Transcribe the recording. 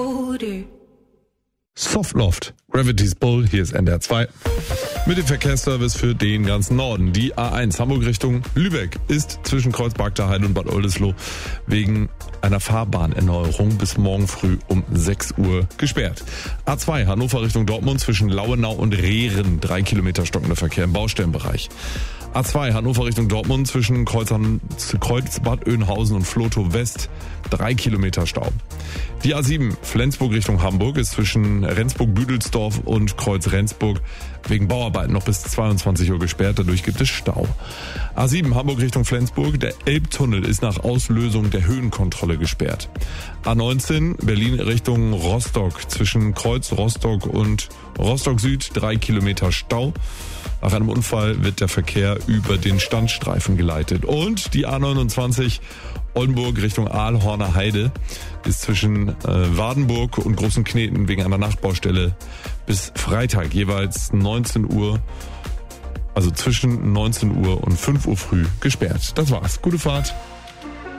Softloft, Gravity's Bull, hier ist NDR 2. Mit dem Verkehrsservice für den ganzen Norden. Die A1 Hamburg Richtung Lübeck ist zwischen Kreuz Bargteheide und Bad Oldesloe wegen einer Fahrbahnerneuerung bis morgen früh um 6 Uhr gesperrt. A2 Hannover Richtung Dortmund zwischen Lauenau und Rehren, 3 Kilometer stockender Verkehr im Baustellenbereich. A2 Hannover Richtung Dortmund zwischen Kreuz Bad Oeynhausen und Vlotho West, 3 Kilometer Stau. Die A7 Flensburg Richtung Hamburg ist zwischen Rendsburg-Büdelsdorf und Kreuz Rendsburg wegen Bauarbeiten noch bis 22 Uhr gesperrt, dadurch gibt es Stau. A7 Hamburg Richtung Flensburg, der Elbtunnel ist nach Auslösung der Höhenkontrolle gesperrt. A19 Berlin Richtung Rostock zwischen Kreuz Rostock und Rostock Süd, 3 Kilometer Stau. Nach einem Unfall wird der Verkehr über den Standstreifen geleitet. Und die A29 Oldenburg Richtung Aalhorner Heide ist zwischen Wardenburg und Großen Kneten wegen einer Nachbaustelle bis Freitag jeweils 19 Uhr, also zwischen 19 Uhr und 5 Uhr früh gesperrt. Das war's. Gute Fahrt.